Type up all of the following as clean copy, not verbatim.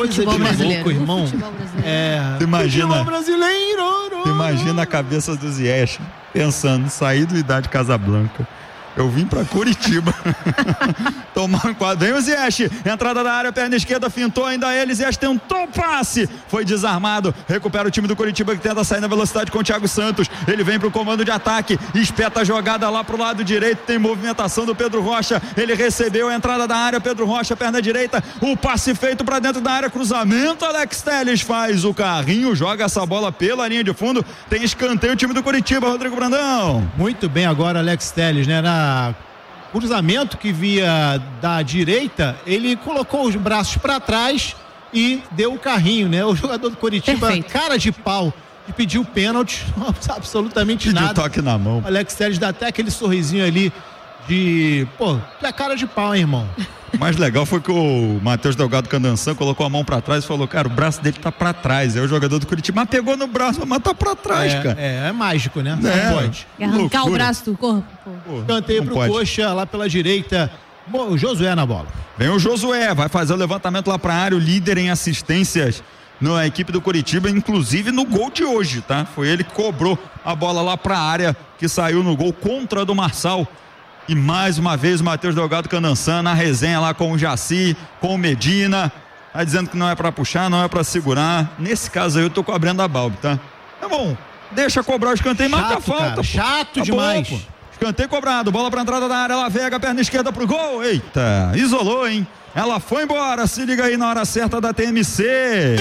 coisa de maluco, irmão. Imagina a cabeça do Ziyech pensando, sair do Idade Casablanca. Eu vim pra Curitiba tomar um quadro. Vem o Ziyech, entrada da área, perna esquerda, fintou ainda ele, Ziyech tentou o passe, foi desarmado, recupera o time do Curitiba que tenta sair na velocidade com o Thiago Santos, ele vem pro comando de ataque, espeta a jogada lá pro lado direito, tem movimentação do Pedro Rocha, ele recebeu a entrada da área, Pedro Rocha, perna direita, o passe feito pra dentro da área, cruzamento, Alex Telles faz o carrinho, joga essa bola pela linha de fundo, tem escanteio o time do Curitiba, Rodrigo Brandão. Muito bem agora Alex Telles, né, cruzamento que via da direita, ele colocou os braços para trás e deu o carrinho, né? O jogador do Coritiba, cara de pau, de pedir o pênalti, absolutamente pediu nada. Toque na mão. O Alex Telles dá até aquele sorrisinho ali de, pô, tu é cara de pau, hein, irmão? O mais legal foi que o Matheus Delgado Candançan colocou a mão pra trás e falou, cara, o braço dele tá pra trás. Aí o jogador do Curitiba, mas pegou no braço, mas tá pra trás, cara. É mágico, né? Não pode. Arrancar o braço do corpo. Canteio pro Coxa, lá pela direita. O Josué na bola. Vem o Josué, vai fazer o levantamento lá pra área, o líder em assistências na equipe do Curitiba, inclusive no gol de hoje, tá? Foi ele que cobrou a bola lá pra área, que saiu no gol contra do Marçal. E mais uma vez o Matheus Delgado Candansan na resenha lá com o Jaci, com o Medina, tá dizendo que não é pra puxar, não é pra segurar. Nesse caso aí eu tô cobrando a Balbi, tá? É bom, deixa cobrar o escanteio, marca a falta. Cara, chato demais. Bom, escanteio cobrado, bola pra entrada da área, ela vega, perna esquerda pro gol. Eita, isolou, hein? Ela foi embora, se liga aí na hora certa da TMC.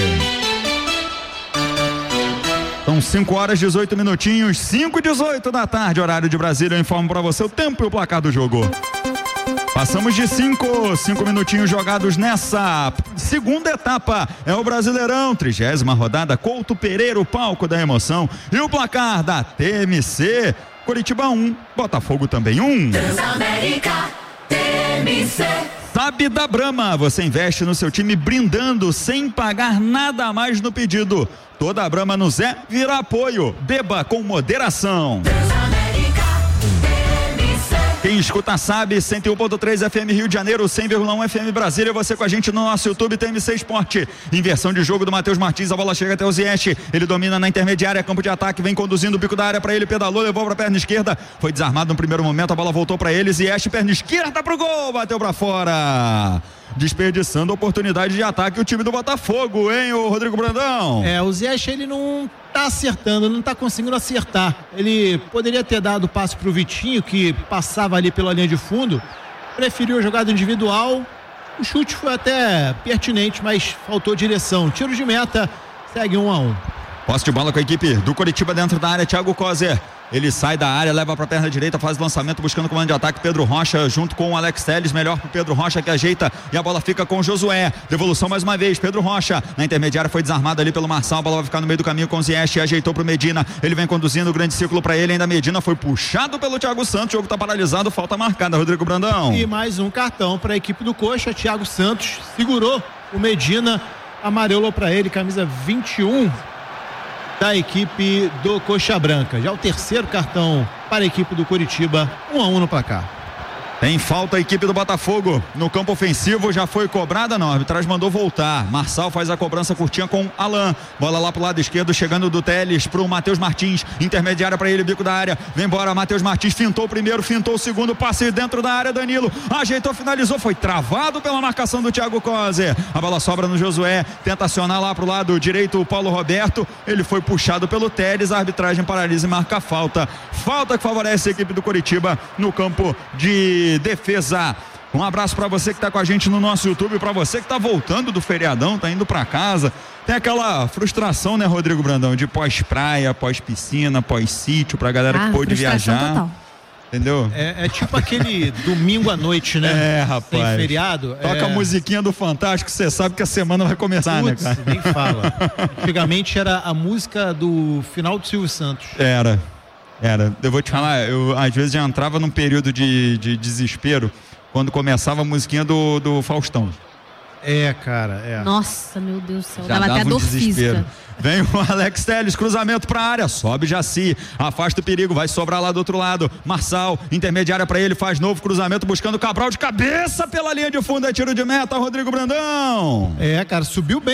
São 5 horas e 18 minutinhos, 5h18 da tarde, horário de Brasília. Eu informo pra você o tempo e o placar do jogo. Passamos de 5 minutinhos jogados nessa segunda etapa. É o Brasileirão, 30ª rodada, Couto Pereira, o palco da emoção. E o placar da TMC, Curitiba 1, Botafogo também 1. Transamérica, TMC. Sabe da Brahma, você investe no seu time brindando sem pagar nada a mais no pedido. Toda a Brahma no Zé vira apoio. Beba com moderação. Quem escuta sabe, 101.3 FM Rio de Janeiro, 100,1 FM Brasília, você com a gente no nosso YouTube TMC Esporte. Inversão de jogo do Matheus Martins, a bola chega até o Ziyech, ele domina na intermediária, campo de ataque, vem conduzindo o bico da área para ele, pedalou, levou para a perna esquerda, foi desarmado no primeiro momento, a bola voltou para ele, Ziyech, perna esquerda pro gol, bateu para fora. Desperdiçando a oportunidade de ataque o time do Botafogo, hein, o Rodrigo Brandão? O Ziyech, ele não tá acertando, não tá conseguindo acertar. Ele poderia ter dado o passe pro Vitinho, que passava ali pela linha de fundo, preferiu a jogada individual. O chute foi até pertinente, mas faltou direção. Tiro de meta, segue 1-1. Posse de bola com a equipe do Coritiba dentro da área, Thiago Coser. Ele sai da área, leva para a perna direita, faz o lançamento buscando o comando de ataque, Pedro Rocha junto com o Alex Telles, melhor pro Pedro Rocha que ajeita e a bola fica com o Josué. Devolução mais uma vez, Pedro Rocha na intermediária, foi desarmado ali pelo Marçal, a bola vai ficar no meio do caminho com o Ziyech, ajeitou pro Medina, ele vem conduzindo o grande círculo para ele, ainda Medina foi puxado pelo Thiago Santos, o jogo tá paralisado, falta marcada, Rodrigo Brandão. E mais um cartão para a equipe do Coxa, Thiago Santos segurou o Medina, amarelou para ele, camisa 21 da equipe do Coxa Branca. Já o terceiro cartão para a equipe do Curitiba, 1-1 no placar. Tem falta a equipe do Botafogo no campo ofensivo, já foi cobrada, não, a arbitragem mandou voltar. Marçal faz a cobrança curtinha com Alan, bola lá pro lado esquerdo, chegando do Telles pro Matheus Martins, intermediária para ele, bico da área, vem embora, Matheus Martins fintou o primeiro, fintou o segundo, passe dentro da área, Danilo ajeitou, finalizou, foi travado pela marcação do Thiago Coser, a bola sobra no Josué, tenta acionar lá pro lado direito o Paulo Roberto, ele foi puxado pelo Telles, a arbitragem paralisa e marca falta que favorece a equipe do Curitiba no campo de defesa. Um abraço para você que tá com a gente no nosso YouTube, para você que tá voltando do feriadão, tá indo para casa. Tem aquela frustração, né, Rodrigo Brandão, de pós-praia, pós-piscina, pós-sítio, pra galera que pôde viajar. Total. Entendeu? É tipo aquele domingo à noite, né? Rapaz. Tem feriado. Toca a musiquinha do Fantástico, você sabe que a semana vai começar, né, cara? Nem fala. Antigamente era a música do final do Silvio Santos. Era. Eu vou te falar, eu às vezes já entrava num período de desespero quando começava a musiquinha do Faustão. Cara. Nossa, meu Deus do céu. Já dava até dor física. Vem o Alex Telles, cruzamento pra área, sobe Jaci, afasta o perigo, vai sobrar lá do outro lado, Marçal, intermediária pra ele, faz novo cruzamento buscando Cabral de cabeça pela linha de fundo, é tiro de meta, Rodrigo Brandão. Cara, subiu bem